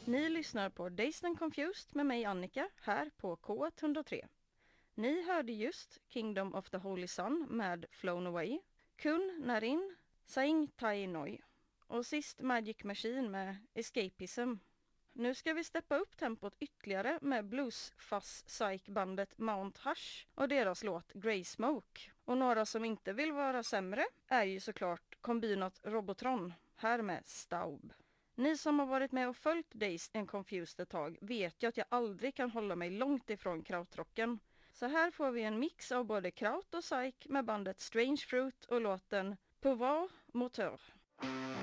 Ni lyssnar på Dazed and Confused med mig Annika här på K103. Ni hörde just Kingdom of the Holy Sun med Flown Away, Kun Narin, Saing Tai Noi och sist Magic Machine med Escapism. Nu ska vi steppa upp tempot ytterligare med blues-fuzz-psych-bandet Mount Hush och deras låt Grey Smoke. Och några som inte vill vara sämre är ju såklart kombinat Robotron, här med Staub. Ni som har varit med och följt Dazed and Confused ett tag vet ju att jag aldrig kan hålla mig långt ifrån krautrocken. Så här får vi en mix av både kraut och psych med bandet Strange Fruit och låten Pouvoir Moteur.